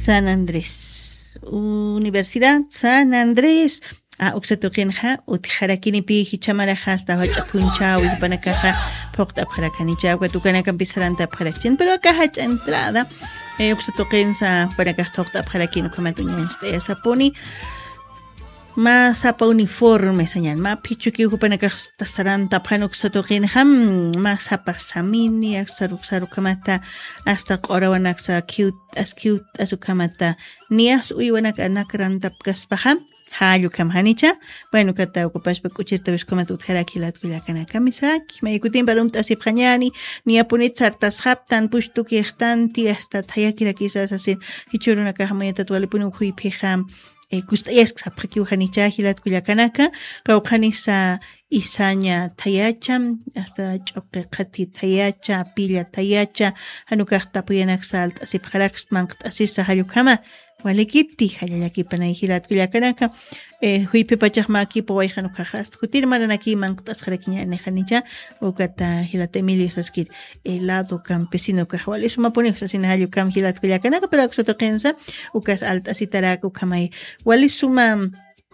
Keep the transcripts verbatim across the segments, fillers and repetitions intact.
San Andrés. Universidad San Andrés. Ah, uksatuqinha utjarakinipi hichamaraja hasta hachapuncha uipanakaja pokta parakanicha guatukanaka pisaranta parakchin, pero acá hach entrada eh, uksatuqinsa para que tokta parakino kamatuña este esa poni más apa uniforme señal ma pichuki upanaka tasaranta panuk satuqinham más apa samini aksaruk sarukamata hasta qorawanaksa cute as cute asukamata nias uiwanak anakranta kaspaham Hayu kam hanicha, bueno, kata ocupas pecuchirte ves como tu jarakilat kuyakana kamisak, me ikutin barum tasip hanyani, ni apunit sartas haptan, pushtu kiehtan, tiesta, tayakira quizás así, hichuruna kahamayata tualipunu hui piham, eh, kustayesk sapaki hanicha, hilat kuyakanaka, kaukanisa isaña tayacha, hasta choque kati tayacha, pilla tayacha, hanukahta puyanak salt, asip harakst mankt asisa hayukama. Walikiti hayayaki panayhilat kuyakanaka eh huipe pachaqmaki pawayhanu kahast hutir maranaki manqtas kharakiña nejanicha ukata hilata Emilio saskir helado campesino kahwali suma poni sasina hayu kam hilat kuyakanaka pero aksoto qensa ukas alta sitaraku kamay wali suma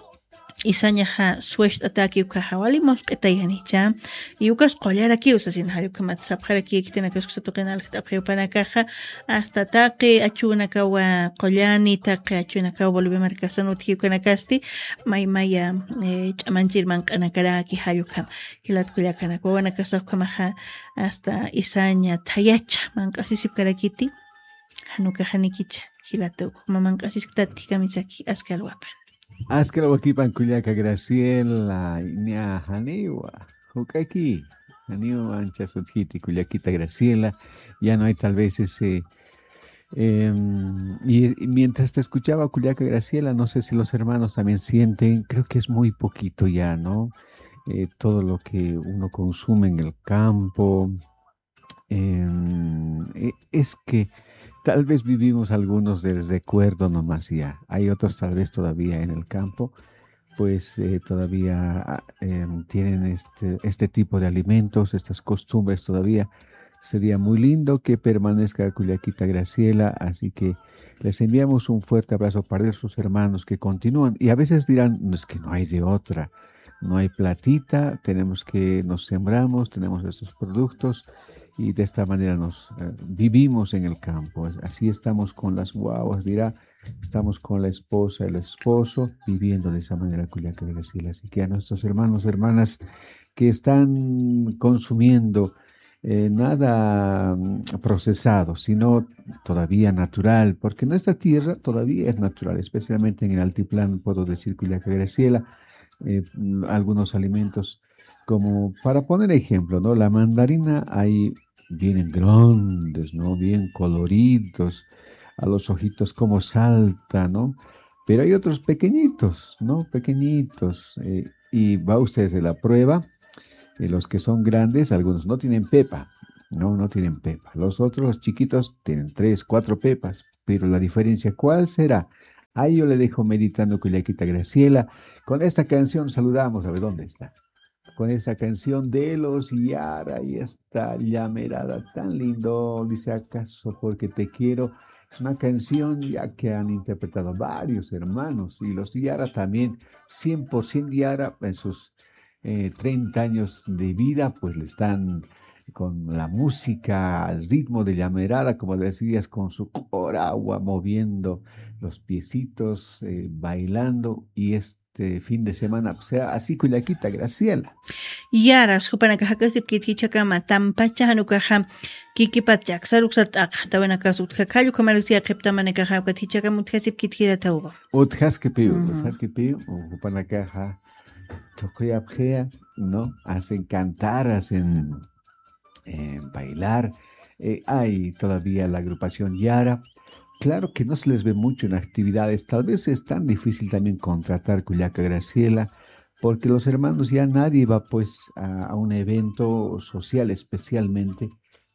isañaja suesh ataki ukahawali mosqetayanicha y ukas qollaraki usasina hayu kamat sabharaki kitena kasqsotoqena alqtaphepanakaja hasta taqi achunaka wa qollani taqi achunaka volve markasanu tiukanakasti maymaya ch'amanchir manqanakaraki hayu kam hilat kuyakanaka wanakasaqkamaja hasta isaña tayacha manqasisip karakiti hanuka hanikicha hilatu mamanqasiktati kamisaki askalwapan Askal wakipan kullaka Graciela iña haniwa hukaki haniwa ancha suthiti kullakita Graciela ya no hay tal vez ese eh, y, y mientras te escuchaba kullaka Graciela no sé si los hermanos también sienten, creo que es muy poquito ya, ¿no? Eh, todo lo que uno consume en el campo eh, es que tal vez vivimos algunos del recuerdo nomás ya. Hay otros tal vez todavía en el campo, pues eh, todavía eh, tienen este, este tipo de alimentos, estas costumbres todavía. Sería muy lindo que permanezca Culiaquita Graciela, así que les enviamos un fuerte abrazo para sus hermanos que continúan. Y a veces dirán, no, es que no hay de otra, no hay platita, tenemos que, nos sembramos, tenemos estos productos. Y de esta manera nos eh, vivimos en el campo. Así estamos con las guaguas, dirá, estamos con la esposa, el esposo, viviendo de esa manera Culiaca de Graciela. Así que a nuestros hermanos, hermanas que están consumiendo eh, nada procesado, sino todavía natural, porque nuestra tierra todavía es natural, especialmente en el altiplano, puedo decir Culiaca de Graciela, eh, algunos alimentos. Como para poner ejemplo, ¿no? La mandarina ahí vienen grandes, ¿no? Bien coloridos, a los ojitos como salta, ¿no? Pero hay otros pequeñitos, ¿no? Pequeñitos. Eh, y va usted de la prueba, eh, los que son grandes, algunos no tienen pepa, no, no tienen pepa. Los otros, los chiquitos, tienen tres, cuatro pepas. Pero la diferencia, ¿cuál será? Ahí yo le dejo meditando Culiaquita Graciela. Con esta canción saludamos, a ver dónde está. Con esa canción de los Yara y esta llamerada tan lindo, dice acaso porque te quiero. Es una canción ya que han interpretado varios hermanos y los Yara también, cien por ciento Yara en sus eh, treinta años de vida, pues le están con la música al ritmo de llamerada, como decías, con su coragua moviendo los piecitos, eh, bailando y es este fin de semana, o sea, así Culiaquita Graciela. Yara, supanaka kasip kitichakama tampacha hanukaha kikipatchak saruksartaq tawanaka sutkakayu kamarisia qeptamanaka katichakam utkasip kitira tawba. Utkaskipiu, utkaskipiu, upanaka toqyapjea, ¿no? Hacen cantar, hacen eh, bailar. Eh, hay todavía la agrupación Yara. Claro que no se les ve mucho en actividades, tal vez es tan difícil también contratar Culiaca Graciela, porque los hermanos ya nadie va pues a, a un evento social especialmente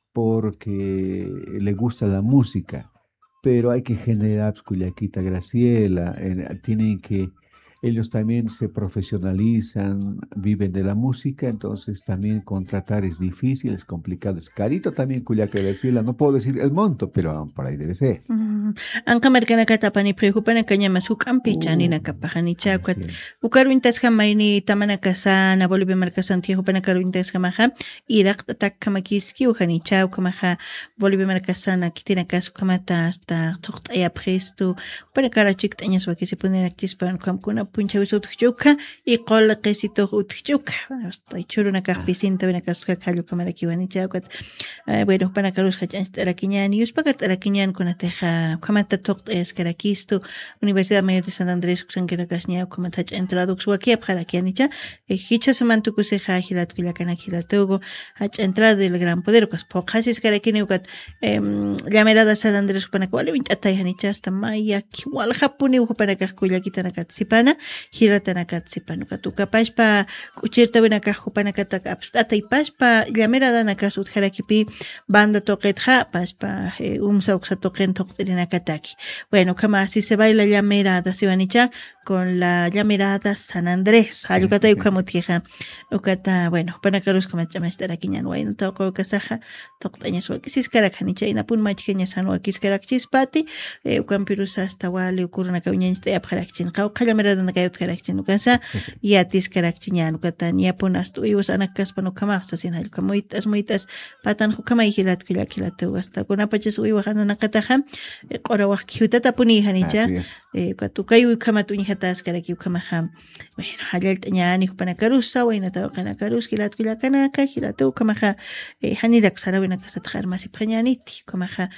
porque le gusta la música, pero hay que generar Culiaquita Graciela, eh, tienen que ellos también se profesionalizan, viven de la música, entonces también contratar es difícil, es complicado, es carito también, Cuyaca de Sila, no puedo decir el monto, pero por ahí debe ser. Mm, anka markanaka tapani prehupana kañamas huk'anpi Uh, chaninaka pajanichakwat así es. ukarwintas hamayni tamanaka sana Bolivia markasan tihupana karwintas hamaja iraq takamakiski uhanichawkamaja Bolivia markasana kitinaka sukamata hasta tuqt'aya presto upana karachik t'añas wakisi puninakchispa kamkuna punchawis utqchuka y qol qisituq utqchuka hasta churunaka pisinta binakasuka kallu kamadaki bueno upana karusqa ch'anchta t'arakiñani yuspaka t'arakiñani kunata ja kamata toqt es karakisto Universidad Mayor de San Andrés kusankina kasña kamata entrado suakia para kianicha hicha semantu kuseja hilat kulakana hilatugo hach entrada del Gran Poder kas pokasis karakini ukat llamerada San Andrés pana kwali wintata hanicha hasta maya kiwal japuni upana kulakita nakat sipana hilatana kat sipana katuka pashpa kuchirta bena kapana kata abstata y pashpa llamerada nakasut harakipi banda toqetja pashpa umsa uksa toquen toqterina kataki. Bueno, kama así se baila llamerada Sibanicha con la llamerada San Andrés. Ayukata yukamutija. Ukata, bueno, panakarus como chama estar aquí ñan no toko kasaja toqtaña suaki siskarakanicha ina pun machkeña sanwa kiskarakchispati ukampirus hasta wali ukurna kawiñansta yapharakchin qaw llamerada nakayut karakchin ukasa ya tiskarakchiñan ukata niapun astu iwas anakas panu kama sasin hayuka muitas muitas patan hukama hilat kilakilatu hasta kunapachis uiwahana nakataja qorawaq kiutata puni hanicha katukayu kama tuñijatas karaki ukamaja bueno halal tañani panakarusa waina tawqana karus kilat kilakanaka hilatu kamaja hanirak sarawina kasatjar masip qañaniti kamaja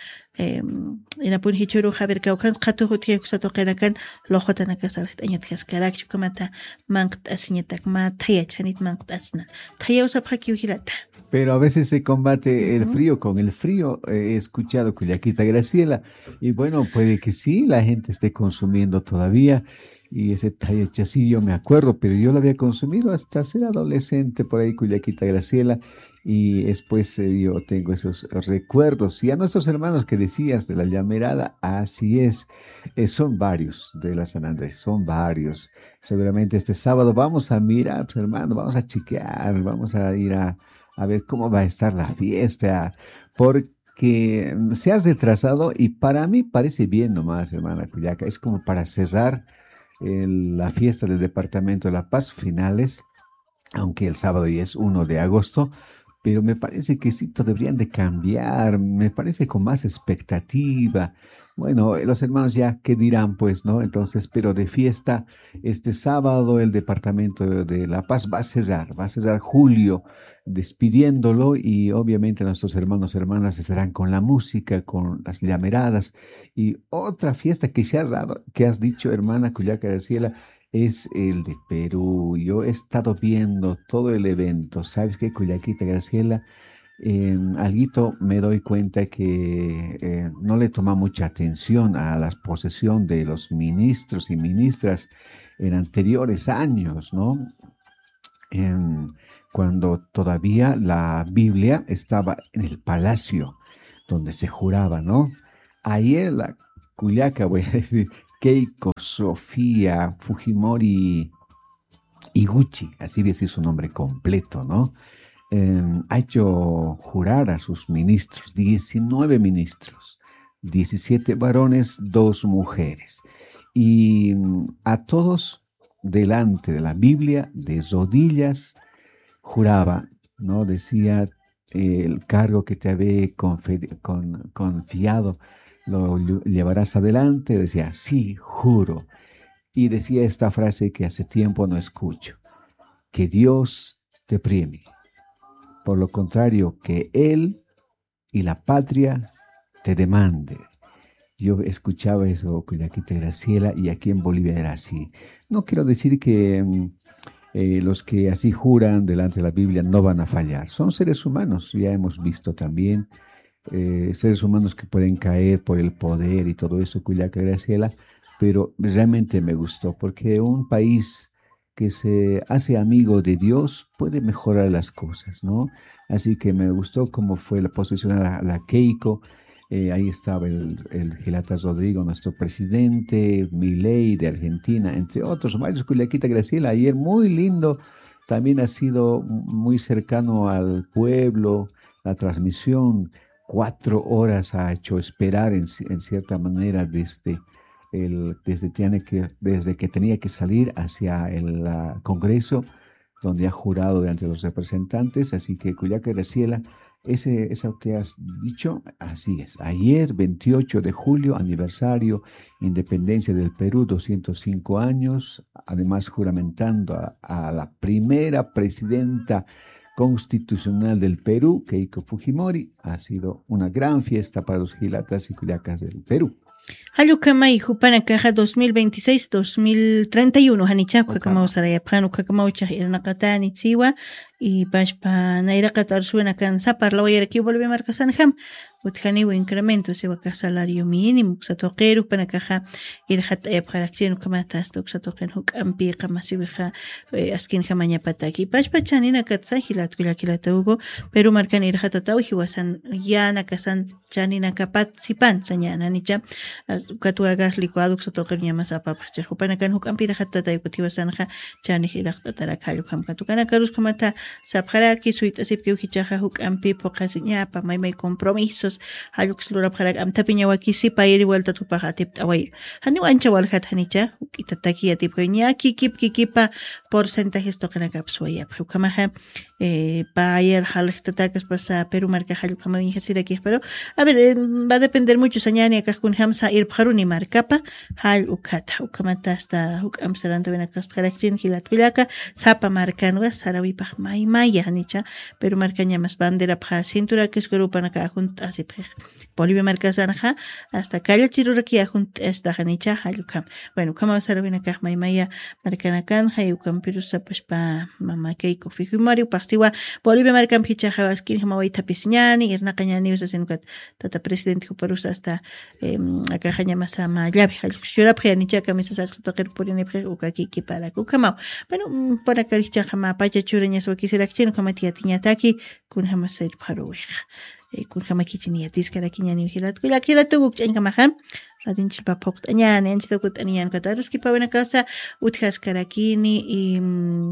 ina pun hichuru haber kawkan qatu hutje kusato qanakan lojotana kasalat añat kaskarak kamata manqt asñetak ma thaya chanit manqt asna thaya usapha kiuhilata. Pero a veces se combate el frío con el frío. He escuchado Cuyaquita Graciela y bueno, puede que sí, la gente esté consumiendo todavía y ese tallechacillo me acuerdo, pero yo lo había consumido hasta ser adolescente por ahí, Cuyaquita Graciela, y después eh, yo tengo esos recuerdos. Y a nuestros hermanos que decías de la llamerada, así es, eh, son varios de la San Andrés, son varios. Seguramente este sábado vamos a mirar, hermano, vamos a chequear, vamos a ir a a ver cómo va a estar la fiesta, porque se has retrasado y para mí parece bien nomás, hermana Cuyaca, es como para cerrar el, la fiesta del Departamento de La Paz, finales, aunque el sábado ya es uno de agosto, pero me parece que sí, deberían de cambiar, me parece con más expectativa. Bueno, los hermanos ya, ¿qué dirán? Pues, ¿no? Entonces, pero de fiesta, este sábado el Departamento de, de La Paz va a cerrar, va a cerrar julio, despidiéndolo y obviamente nuestros hermanos y hermanas estarán con la música, con las llameradas y otra fiesta que se has dado, que has dicho, hermana Cuyaca de Ciela, es el de Perú. Yo he estado viendo todo el evento. ¿Sabes qué, Cuyaquita Graciela? Eh, alguito me doy cuenta que eh, no le toma mucha atención a la posesión de los ministros y ministras en anteriores años, ¿no? En, cuando todavía la Biblia estaba en el palacio donde se juraba, ¿no? Ahí en la Cuyaca, voy a decir, Keiko, Sofía, Fujimori Iguchi, así decir su nombre completo, ¿no? Eh, ha hecho jurar a sus ministros, diecinueve ministros, diecisiete varones, dos mujeres, y a todos delante de la Biblia, de rodillas, juraba, ¿no? Decía, eh, el cargo que te había confi- con, confiado, lo llevarás adelante, decía, sí, juro. Y decía esta frase que hace tiempo no escucho, que Dios te premie. Por lo contrario, que Él y la patria te demande. Yo escuchaba eso, Cuyaquita Graciela, y aquí en Bolivia era así. No quiero decir que eh, los que así juran delante de la Biblia no van a fallar. Son seres humanos, ya hemos visto también. Eh, seres humanos que pueden caer por el poder y todo eso, Cuyaca Graciela, pero realmente me gustó porque un país que se hace amigo de Dios puede mejorar las cosas, ¿no? Así que me gustó cómo fue la posición a la, la Keiko Eh, ahí estaba el, el Gilata Rodrigo, nuestro presidente, Milei de Argentina, entre otros, varios. Culiaquita Graciela, ayer muy lindo, también ha sido muy cercano al pueblo, la transmisión, cuatro horas ha hecho esperar en, en cierta manera desde, el, desde, tiene que, desde que tenía que salir hacia el uh, Congreso, donde ha jurado delante de los representantes. Así que Culiaca Graciela, ese, eso que has dicho, así es. Ayer, veintiocho de julio, aniversario, independencia del Perú, doscientos cinco años, además juramentando a, a la primera presidenta constitucional del Perú, Keiko Fujimori. Ha sido una gran fiesta para los gilatas y culiacas del Perú. Halukama y Jupana Caja dos mil veintiséis dos mil treinta y uno Hanicha Kakama Usaraya Pano Kakama Ucha Irnakatani Chiwa y Pashpa Naira Qatar suena cansa para la que vuelve a marcar Sanjam Uthani o incremento se va a salario mínimo Xatoquero para caja ir hat para acción como tasto Xatoquen Huk Ampi Kamasibeja Askin Jamaña Pataki Pashpa Chanina Katsahilat Kilakilatugo pero marcan ir hatatau Hiwasan Yana Kasan Chanina Kapat Sipan Chanyana Nicha Katuagas licuado Xatoquen Yamas a Papacha Hupanakan Huk Ampi Hatata y Potivasanja Chani Hilatatara Kalukam Katukana Karus Kamata Sapharaki Suite Asiptiu Hichaja Huk Ampi Pokasiña Pa Maimai compromisos Halux Lura Parak Amtapiña Wakisi Pairi vuelta tu paja tip away. Hani wancha walhat hanicha, Itataki atip coña, kikip kikipa porcentajes tocan capsuaya. Pukamaha, eh, Payer Halchtatakas pasa Perú marca Halukama y Hasiraki. Pero a ver, va a depender mucho Sañani a Kakun Hamsa ir Paruni marcapa, Hal Ukata, Ukamata hasta Huk Amsterdam Venakas Karaktin, Hilatulaka, Sapa marcanua, Sarawi Pahmai Maya hanicha, Perú marcaña más bandera para cintura que es grupo na juntas. Bolivia marca Zanja hasta Calle Chirurquía junto esta Janicha Halukam. Bueno, como va a ser bien acá Maimaya marcana canja y Ukam Pirusa pues pa mamá Keiko Fujimori Pastiwa Bolivia marcan Picha Javaskin Hamawai Tapisñani Irna Cañani usa senukat tata presidente Juparusa hasta acá Jañamasa Mayabi Halukshura Prianicha Camisa Saxo Toker Purine Pre Ukaki para Kukamau. Bueno, para Caricha Jama Pacha Chureñas o quisiera que como tía Tiñataki kun Hamaser Parueja. Kun kama kichiniya tiskara kiñani vigilat kula kila tuguk chenka maham radin chilpa pokt añan en chito kut anian katarus ki pavena casa utjas karakini y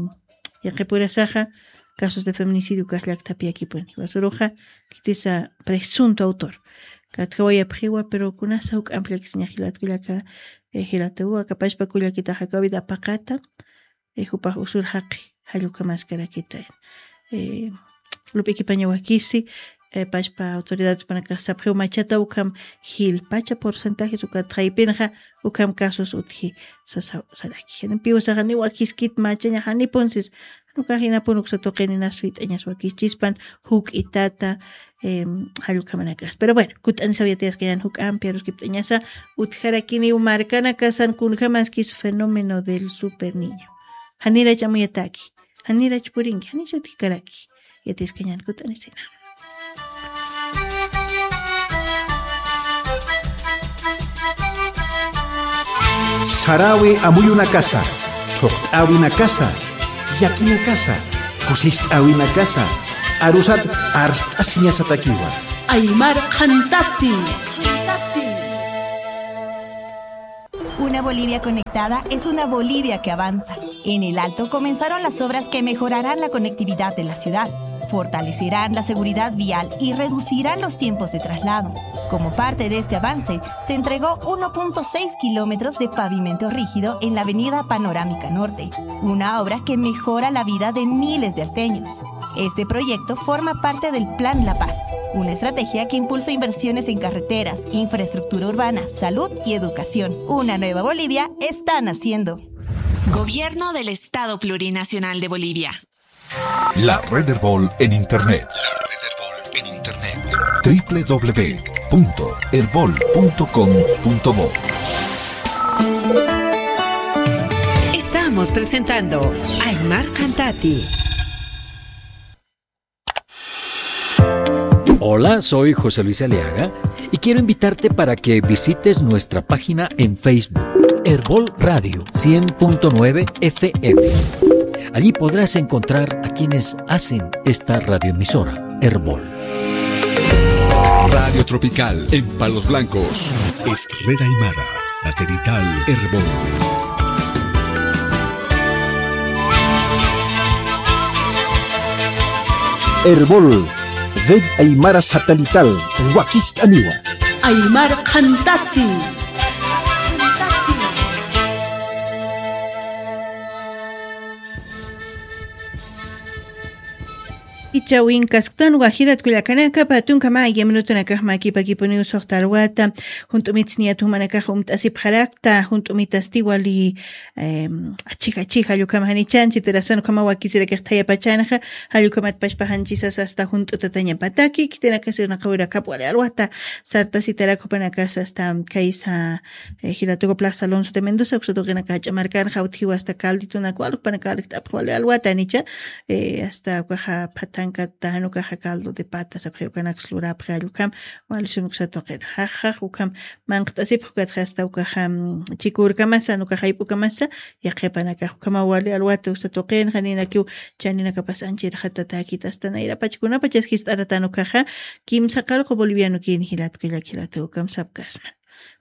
ya que pura saja casos de feminicidio kaslak tapia kipuni basuruja kitisa presunto autor katkawaya priwa pero kuna sauk amplia kiña gilat kula ka hilatu capaz pa kula kita hakawida pakata e jupa usur haqi haluka maskara kita eh lupi kipaña wakisi Eh, Pashpa autoridades para que se apruebe machata ukam hil pacha porcentajes uka traipinja ukam casos utji sasa salaki en pivo sagani wakiskit machanya hani ponsis nuka hina ponuk sa toqeni na suite añas wakichispan huk itata eh halukamanas pero bueno kut an sabiates que yan huk amperos kiptañasa utjarakini umarkana kasan kun kamaskis fenómeno del super niño hanira chamuyataki hanira churingi hani chutikaraki yates que yan kut anisina. Sarawi amuy una casa, sokt awi una casa, yaki una casa, kusist awi una casa, arusat arst asinya satakiwa. Aymar Khantati. Una Bolivia conectada es una Bolivia que avanza. En el Alto comenzaron las obras que mejorarán la conectividad de la ciudad, fortalecerán la seguridad vial y reducirán los tiempos de traslado. Como parte de este avance, se entregó uno punto seis kilómetros de pavimento rígido en la avenida Panorámica Norte, una obra que mejora la vida de miles de alteños. Este proyecto forma parte del Plan La Paz, una estrategia que impulsa inversiones en carreteras, infraestructura urbana, salud y educación. Una nueva Bolivia está naciendo. Gobierno del Estado Plurinacional de Bolivia. La Red Herbol en Internet. La Red Herbol en Internet. doble u doble u doble u punto herbol punto com punto bo. Estamos presentando Aymar Khantati. Hola, soy José Luis Aliaga y quiero invitarte para que visites nuestra página en Facebook, Herbol Radio cien punto nueve F M. Allí podrás encontrar a quienes hacen esta radioemisora, Herbol. Radio Tropical en Palos Blancos. Es Red Aymara Satelital Herbol. Herbol, Red Aymara Satelital, Wakist Aniwa. Aymar Cantati. Ichawin kasktan wajirat kuyakanaka patun kama yeminutuna maki pakipuni usoqtarwata junto mitsniatu manaka jumt asip harakta junto mitastiwali chica chica yukama hanichan chiterasan kama wakisira kehtaya pachanaja hayukamat pashpahanchisas hasta junto tataña pataki kitena kasir nakawira kapwale alwata sarta sitarako panakasa hasta kaisa giratugo Plaza Alonso de Mendoza uxotogena kachamarkan jauthiwa hasta kaldituna kwal panakalik tapwale alwata nicha hasta kwaja tanka tahanu kaja caldo de patas apre kana xlura apre alukam walusum xatoqer jaja ukam manqtasip hukat hasta ukaja chikur kamasa no kaja ipu kamasa yaqepana ka kama wali alwata usatoqen hanina kiu chanina kapas anchir hatta takita hasta naira pachkuna pacheskis aratano kaja kim sakal ko boliviano kin hilat kila kila ukam sabkasman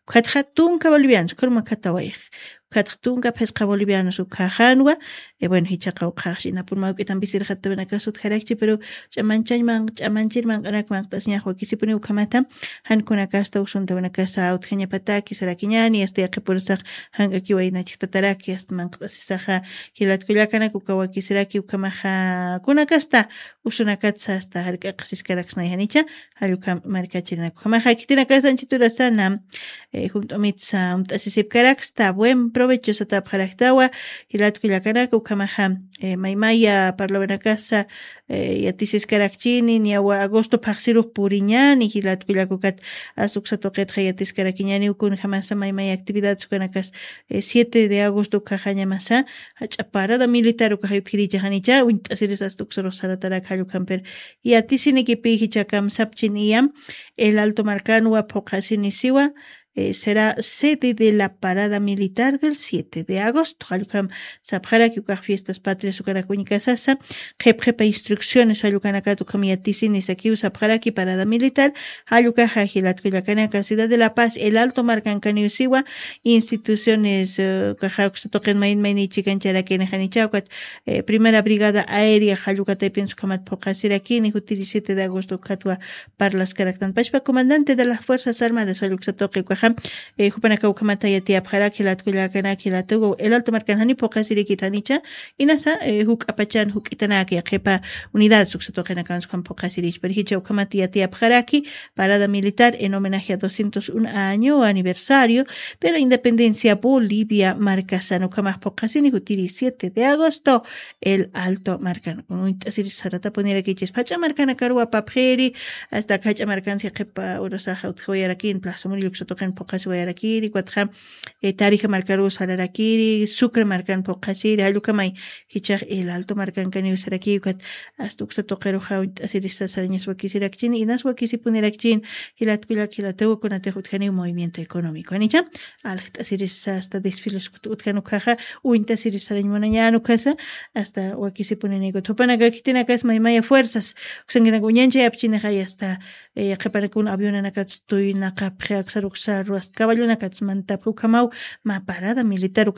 khatun ka bolivianos kurma kataway khatun ka pesca bolivianos ukajanwa e bueno hichaqa uqashina por mau que tan bisir hatta bena kasut kharakchi pero chamanchay man chamanchir man anak man tasnya ho kisipuni ukamata han kuna kasta usunta bena kasa out khanya pataki sarakiñani este yaqi por saq han aki wayna chitataraki hasta man qasisaha hilat kullakana kukawa kisiraki ukamaha kuna kasta usuna katsa hasta harka qasis karaksna hanicha halukam markachirna kumaha kitina kasanchitura sana junto mitsa umtasisip karaksta buen provecho sata paraktawa hilat kullakana kukamaha maymaya parlo bena casa yatisis karakchini ni awa agosto paxiruq puriñani hilat kullakukat asuksa toqet hayatis karakiñani ukun jamasa maymaya actividad sukanakas siete de agosto kajaña masa hachaparada militar ukahayutkiricha hanicha untasiris astuksoro saratara kalukamper yatisini kipi hichakam sapchiniyam el Alto Marcanua pokasinisiwa Eh, será sede de la parada militar del siete de agosto. Halukam sabjara que ukaj fiestas patrias ukanakuñika sasa, jepjepa instrucciones halukanakatu kamiatisis aquí sabjara que parada militar, halukaj hajilat kuyakanaka Ciudad de La Paz, el Alto Marcancaniusiwa, instituciones kajaxtoqen main maini chikancharakene hanichaukat, primera brigada aérea halukata pienso kamat pokasirakini jutiri siete de agosto katwa parlas karaktan pashpa comandante de las Fuerzas Armadas haluksatoqe Eh, Jupanaka Ukamata Yatia Para Kilat Kulakana Kilatugo, el Alto Marcanani Pocasiri Kitanicha, Inasa, Huk Apachan, Huk Itanaki, Jepa, Unidad Suxatogenacans con Pocasirich, Perhicha Ukamati Yatia Paraki, parada militar en homenaje a doscientos un año aniversario de la independencia Bolivia, Marcasano Camas Pocasini, Jutiri siete de agosto, el Alto Marcano. Así Sarata poner aquí Chispacha Marcana Carua Paperi, hasta Cacha Marcancia Jepa Orosaja Utjoyaraki en Plaza Murilux Pocas Guayarakiri, Cuatja, Tarija Marcaru Sararakiri, Sucre Marcan Pocasiri, Alucamay, Hichar, el Alto Marcan Caniusaraki, Cat, Astuxa Toquero Haut, Asirista Sarañas Wakisirakchin, y Naswakisi Punerakchin, Hilatquila Kilateu con Atejutjani, un movimiento económico. Anicha, Alta Sirisa hasta desfiles Utjanukaja, Uinta Sirisarañmanayano Casa, hasta Wakisi Punenego, Topanaga Kitinakas, Maimaya Fuerzas, Xanganaguñancha, Apchinajay hasta Japanakun avión en Akatstuy, Nakapre, Axaruxar, Caballo Nakatsmanta, Pukamau, Ma parada militar.